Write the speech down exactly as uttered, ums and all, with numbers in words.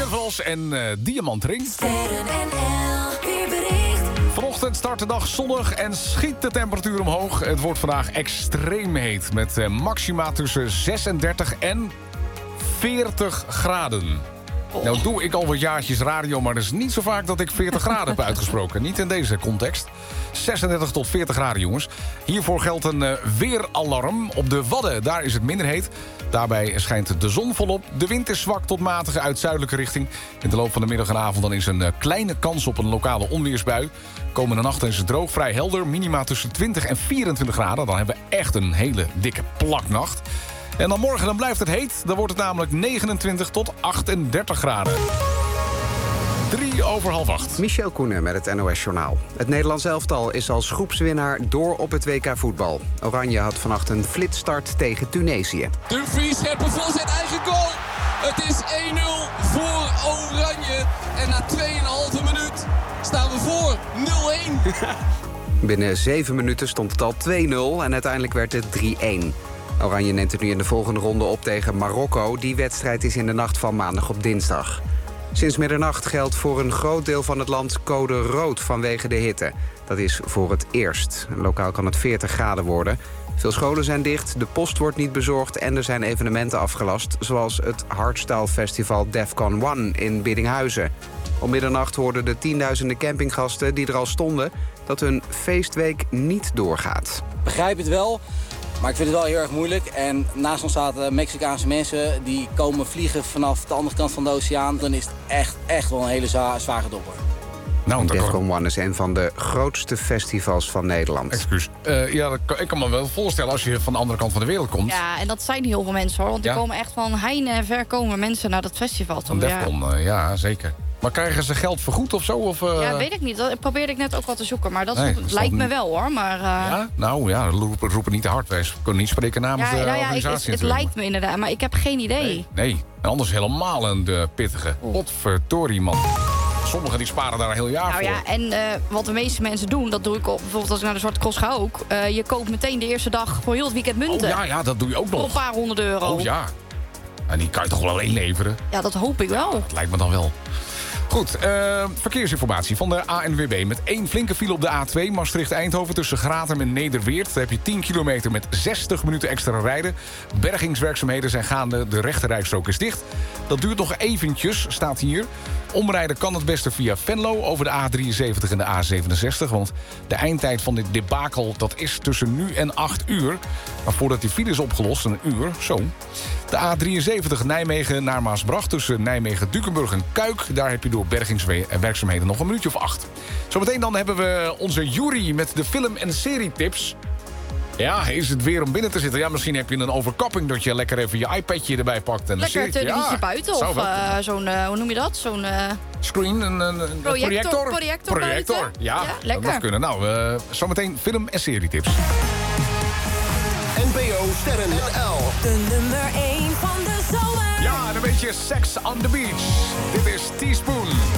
Heuvels en uh, Diamantring. Sterren en El weerbericht. Vanochtend start de dag zonnig en schiet de temperatuur omhoog. Het wordt vandaag extreem heet met uh, maxima tussen zesendertig en veertig graden. Oh. Nou doe ik al wat jaartjes radio, maar het is niet zo vaak dat ik veertig graden heb uitgesproken. Niet in deze context. zesendertig tot veertig graden, jongens. Hiervoor geldt een uh, weeralarm. Op de Wadden, daar is het minder heet. Daarbij schijnt de zon volop. De wind is zwak tot matige uit zuidelijke richting. In de loop van de middag en avond dan is een uh, kleine kans op een lokale onweersbui. Komende nacht is het droog, vrij helder. Minima tussen twintig en vierentwintig graden. Dan hebben we echt een hele dikke plaknacht. En dan morgen dan blijft het heet. Dan wordt het namelijk negenentwintig tot achtendertig graden. Drie over half acht. Michel Koenen met het N O S-journaal. Het Nederlands elftal is als groepswinnaar door op het W K voetbal. Oranje had vannacht een flitsstart tegen Tunesië. Dumfries scheppen vol zijn eigen goal. Het is één nul voor Oranje. En na twee komma vijf minuut staan we voor nul één. Binnen zeven minuten stond het al twee nul en uiteindelijk werd het drie-één. Oranje neemt het nu in de volgende ronde op tegen Marokko. Die wedstrijd is in de nacht van maandag op dinsdag. Sinds middernacht geldt voor een groot deel van het land code rood vanwege de hitte. Dat is voor het eerst. Lokaal kan het veertig graden worden. Veel scholen zijn dicht, de post wordt niet bezorgd en er zijn evenementen afgelast, zoals het Hardstyle Festival Defcon één in Biddinghuizen. Om middernacht hoorden de tienduizenden campinggasten die er al stonden dat hun feestweek niet doorgaat. Ik begrijp het wel, maar ik vind het wel heel erg moeilijk. En naast ons zaten Mexicaanse mensen die komen vliegen vanaf de andere kant van de oceaan. Dan is het echt, echt wel een hele zwa- zware dobber. Nou, Defcon één is een van de grootste festivals van Nederland. Excuus. Uh, ja, dat kan, ik kan me wel voorstellen als je van de andere kant van de wereld komt. Ja, en dat zijn heel veel mensen hoor. Want er ja? komen echt van heine en ver komen mensen naar dat festival toe. Van Defcon, ja. Uh, ja, zeker. Maar krijgen ze geld vergoed of zo? Of, uh... Ja, weet ik niet. Dat probeerde ik net ook wel te zoeken. Maar dat, nee, dat lijkt me wel hoor. Maar, uh... ja? Nou ja, roepen, roepen niet te hard. Wij kunnen niet spreken namens ja, de nou ja, organisatie. Ik, het, het lijkt me inderdaad, maar ik heb geen idee. Nee, nee. En anders helemaal een uh, pittige. Potverdorie, man. Sommigen die sparen daar een heel jaar nou voor. Ja, en uh, wat de meeste mensen doen, dat doe ik op. Bijvoorbeeld als ik naar de Zwarte Cross ga ook. Uh, je koopt meteen de eerste dag voor heel het weekend munten. Oh ja, ja, dat doe je ook nog. Voor een paar honderd euro. Oh ja. En die kan je toch wel alleen leveren? Ja, dat hoop ik wel. Ja, dat lijkt me dan wel. Goed, uh, verkeersinformatie van de A N W B. Met één flinke file op de A twee, Maastricht-Eindhoven... tussen Gratum en Nederweert. Daar heb je tien kilometer met zestig minuten extra rijden. Bergingswerkzaamheden zijn gaande, de rechterrijstrook is dicht. Dat duurt nog eventjes, staat hier. Omrijden kan het beste via Venlo over de A drieënzeventig en de A zevenenzestig... want de eindtijd van dit debakel dat is tussen nu en acht uur. Maar voordat die file is opgelost, een uur, zo... De A drieënzeventig Nijmegen naar Maasbracht tussen Nijmegen, Dukenburg en Kuik. Daar heb je door bergingswerkzaamheden nog een minuutje of acht. Zometeen dan hebben we onze Jury met de film- en serietips. Ja, is het weer om binnen te zitten? Ja, misschien heb je een overkapping dat je lekker even je iPadje erbij pakt. En lekker een serie... televisie ja, buiten of uh, zo'n, uh, hoe noem je dat? Zo'n... Uh... Screen, een, een projector. Projector, projector, projector. Ja, ja, lekker. Dat mag kunnen. Nou, uh, zometeen film- en serietips. N P O Sterren en L. De nummer één van de zomer. Ja, een beetje Sex on the Beach. Dit is Teaspoon.